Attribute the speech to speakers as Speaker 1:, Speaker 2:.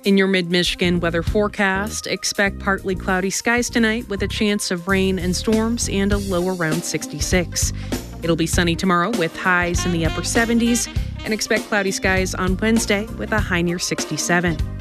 Speaker 1: In your mid-Michigan weather forecast, expect partly cloudy skies tonight with a chance of rain and storms and a low around 66. It'll be sunny tomorrow with highs in the upper 70s and expect cloudy skies on Wednesday with a high near 67.